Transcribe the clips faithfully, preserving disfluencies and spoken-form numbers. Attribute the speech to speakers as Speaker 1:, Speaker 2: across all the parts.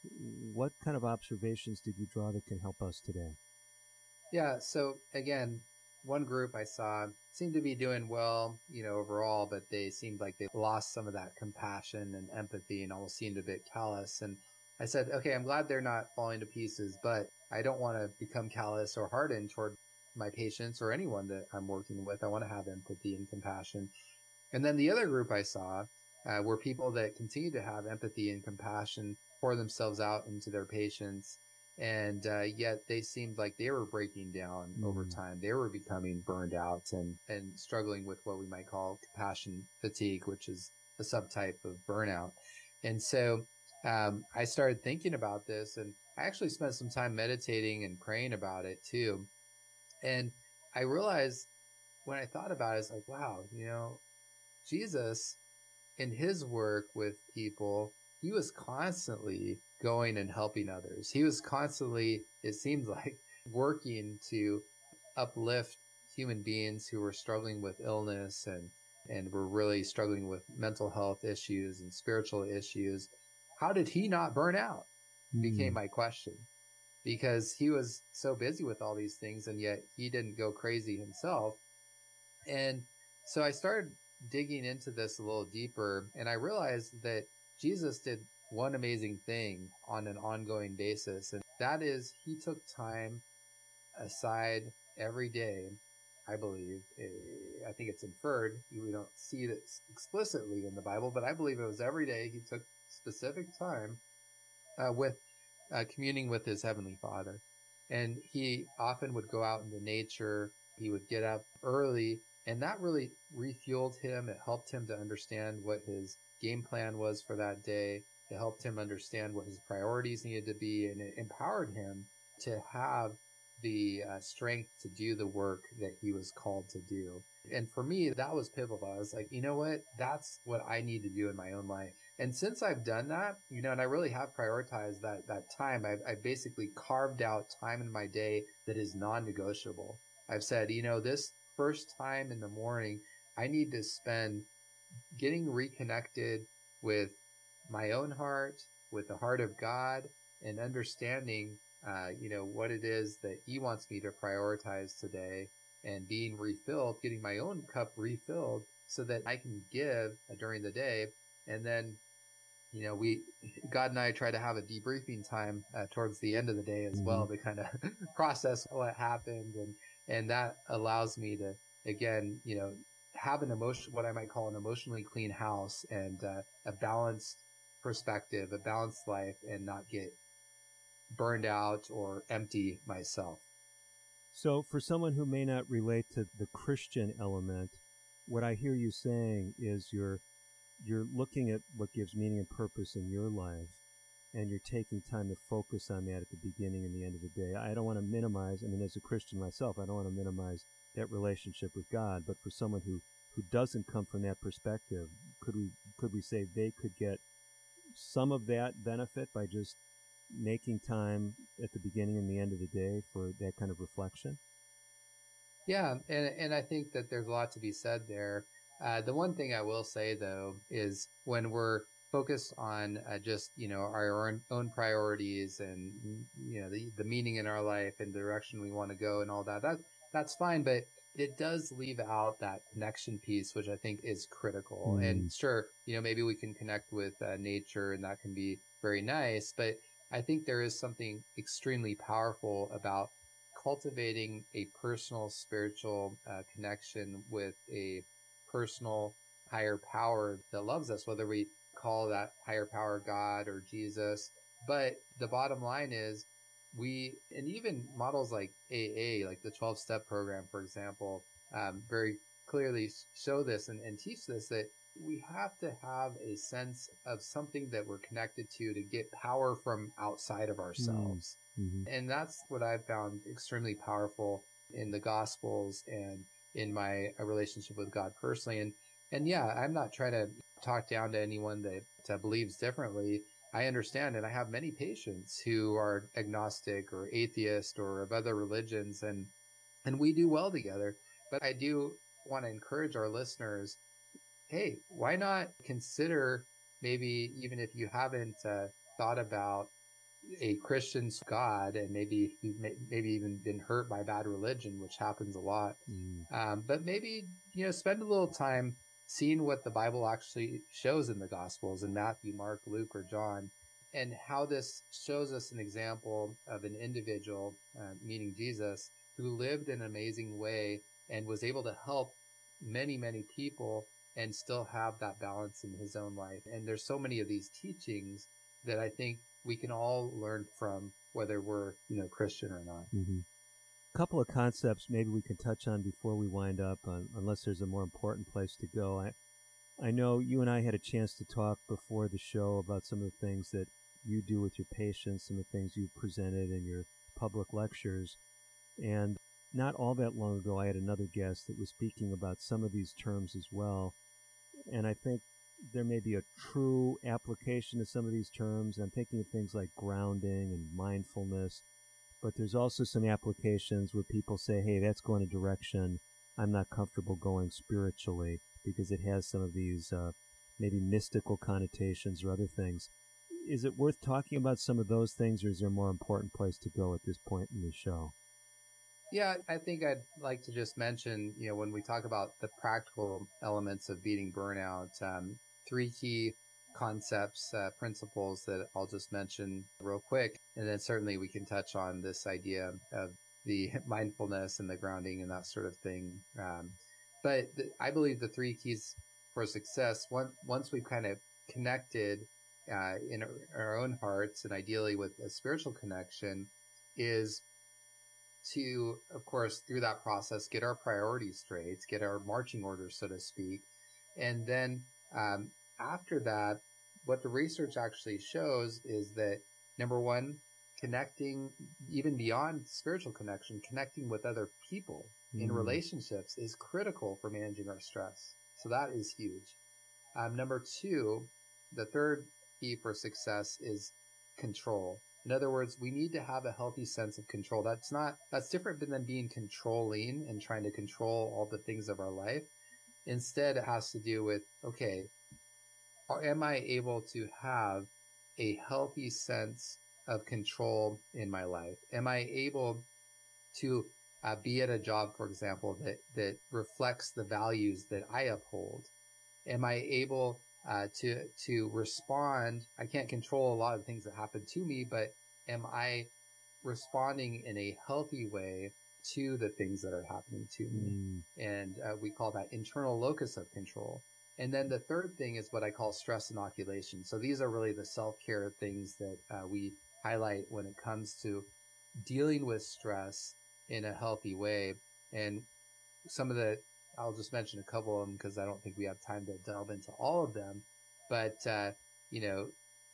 Speaker 1: What kind of observations did you draw that can help us today?
Speaker 2: Yeah. So again, one group I saw seemed to be doing well, you know, overall, but they seemed like they lost some of that compassion and empathy and almost seemed a bit callous. And I said, okay, I'm glad they're not falling to pieces, but I don't want to become callous or hardened toward my patients or anyone that I'm working with. I want to have empathy and compassion. And then the other group I saw uh, were people that continue to have empathy and compassion, pour themselves out into their patients. And uh, yet they seemed like they were breaking down mm. over time. They were becoming burned out and, and struggling with what we might call compassion fatigue, which is a subtype of burnout. And so um, I started thinking about this, and I actually spent some time meditating and praying about it too. And I realized when I thought about it, it's like, wow, you know, Jesus, in his work with people, he was constantly going and helping others. He was constantly, it seemed like, working to uplift human beings who were struggling with illness and, and were really struggling with mental health issues and spiritual issues. How did he not burn out? Mm. Became my question. Because he was so busy with all these things, and yet he didn't go crazy himself. And so I started digging into this a little deeper, and I realized that Jesus did one amazing thing on an ongoing basis, and that is he took time aside every day, I believe. I think it's inferred. We don't see it explicitly in the Bible, but I believe it was every day he took specific time uh, with uh, communing with his Heavenly Father. And he often would go out into nature. He would get up early. And that really refueled him. It helped him to understand what his game plan was for that day. It helped him understand what his priorities needed to be. And it empowered him to have the uh, strength to do the work that he was called to do. And for me, that was pivotal. I was like, you know what? That's what I need to do in my own life. And since I've done that, you know, and I really have prioritized that, that time, I've, I've basically carved out time in my day that is non-negotiable. I've said, you know, this first time in the morning, I need to spend getting reconnected with my own heart, with the heart of God, and understanding, uh, you know, what it is that he wants me to prioritize today, and being refilled, getting my own cup refilled so that I can give uh, during the day. And then, you know, we, God and I try to have a debriefing time uh, towards the end of the day as mm-hmm. well to kind of process what happened. And, and that allows me to, again, you know, have an emotion, what I might call an emotionally clean house, and uh, a balanced perspective, a balanced life, and not get burned out or empty myself.
Speaker 1: So for someone who may not relate to the Christian element, what I hear you saying is you're you're looking at what gives meaning and purpose in your life, and you're taking time to focus on that at the beginning and the end of the day. I don't want to minimize, I mean, as a Christian myself, I don't want to minimize that relationship with God, but for someone who, who doesn't come from that perspective, could we could we say they could get some of that benefit by just making time at the beginning and the end of the day for that kind of reflection?
Speaker 2: Yeah, and and I think that there's a lot to be said there. Uh, the one thing I will say, though, is when we're focused on uh, just, you know, our own, own priorities and, you know, the, the meaning in our life and the direction we want to go and all that, that, that's fine. But it does leave out that connection piece, which I think is critical. Mm. And sure, you know, maybe we can connect with uh, nature, and that can be very nice. But I think there is something extremely powerful about cultivating a personal spiritual uh, connection with a personal higher power that loves us, whether we call that higher power God or Jesus. But the bottom line is we, and even models like A A, like the twelve-step program, for example, um, very clearly show this and, and teach this, that we have to have a sense of something that we're connected to to get power from outside of ourselves. Mm-hmm. And that's what I've found extremely powerful in the Gospels and in my relationship with God personally. And, and yeah, I'm not trying to talk down to anyone that uh, believes differently. I understand, and I have many patients who are agnostic or atheist or of other religions, and, and we do well together. But I do want to encourage our listeners, hey, why not consider, maybe even if you haven't uh, thought about a Christian's God, and maybe you've maybe even been hurt by bad religion, which happens a lot. Mm. Um, but maybe, you know, spend a little time seeing what the Bible actually shows in the Gospels in Matthew, Mark, Luke, or John, and how this shows us an example of an individual, uh, meaning Jesus, who lived in an amazing way and was able to help many, many people and still have that balance in his own life. And there's so many of these teachings that I think we can all learn from, whether we're, you know, Christian or not.
Speaker 1: Mm-hmm. A couple of concepts maybe we can touch on before we wind up, on, unless there's a more important place to go. I, I know you and I had a chance to talk before the show about some of the things that you do with your patients, some of the things you've presented in your public lectures. And not all that long ago, I had another guest that was speaking about some of these terms as well. And I think there may be a true application to some of these terms. I'm thinking of things like grounding and mindfulness, but there's also some applications where people say, hey, that's going a direction I'm not comfortable going spiritually because it has some of these uh, maybe mystical connotations or other things. Is it worth talking about some of those things, or is there a more important place to go at this point in the show?
Speaker 2: Yeah, I think I'd like to just mention, you know, when we talk about the practical elements of beating burnout, um, three key concepts, uh, principles that I'll just mention real quick. And then certainly we can touch on this idea of the mindfulness and the grounding and that sort of thing. Um, but th- I believe the three keys for success, one, once we've kind of connected uh, in our, our own hearts and ideally with a spiritual connection, is to, of course, through that process, get our priorities straight, get our marching orders, so to speak. And then um, after that, what the research actually shows is that, number one, connecting even beyond spiritual connection, connecting with other people mm. in relationships is critical for managing our stress. So that is huge. Um, number two, the third key for success is control. In other words, we need to have a healthy sense of control. That's not, that's different than being controlling and trying to control all the things of our life. Instead, it has to do with, okay, am I able to have a healthy sense of control in my life? Am I able to uh, be at a job, for example, that, that reflects the values that I uphold? Am I able uh, to to respond? I can't control a lot of things that happen to me, but am I responding in a healthy way to the things that are happening to me? Mm. And uh, we call that internal locus of control. And then the third thing is what I call stress inoculation. So these are really the self-care things that uh, we highlight when it comes to dealing with stress in a healthy way. And some of the, I'll just mention a couple of them because I don't think we have time to delve into all of them. But, uh, you know,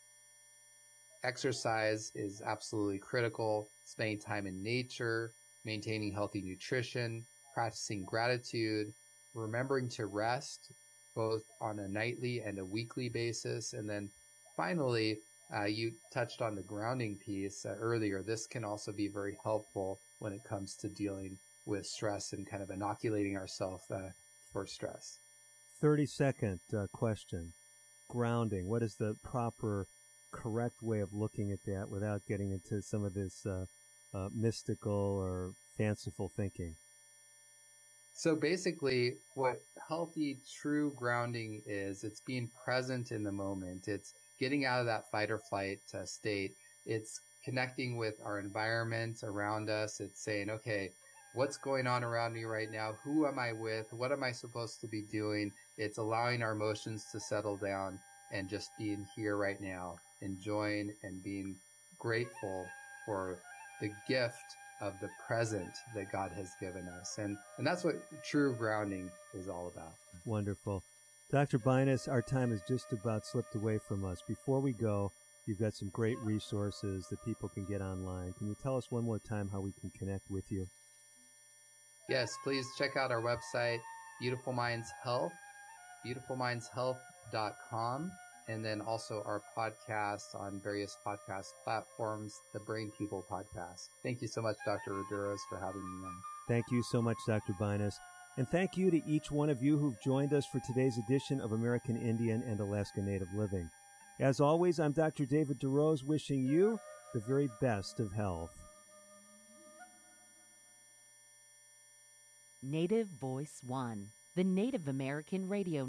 Speaker 2: exercise is absolutely critical. Spending time in nature, maintaining healthy nutrition, practicing gratitude, remembering to rest, both on a nightly and a weekly basis. And then finally, uh, you touched on the grounding piece uh, earlier. This can also be very helpful when it comes to dealing with stress and kind of inoculating ourselves uh, for stress.
Speaker 1: thirty second uh, question. Grounding. What is the proper, correct way of looking at that without getting into some of this uh, uh, mystical or fanciful thinking?
Speaker 2: So basically, what healthy, true grounding is, it's being present in the moment. It's getting out of that fight or flight uh, state. It's connecting with our environment around us. It's saying, okay, what's going on around me right now? Who am I with? What am I supposed to be doing? It's allowing our emotions to settle down and just being here right now, enjoying and being grateful for the gift of the present that God has given us. And, and that's what true grounding is all about.
Speaker 1: Wonderful. Doctor Binus, our time has just about slipped away from us. Before we go, you've got some great resources that people can get online. Can you tell us one more time how we can connect with you?
Speaker 2: Yes, please check out our website, Beautiful Minds Health, beautiful minds health dot com, and then also our podcast on various podcast platforms, the Brain People Podcast. Thank you so much, Doctor Raduras, for having me on.
Speaker 1: Thank you so much, Doctor Binus. And thank you to each one of you who've joined us for today's edition of American Indian and Alaska Native Living. As always, I'm Doctor David DeRose, wishing you the very best of health.
Speaker 3: Native Voice One, the Native American radio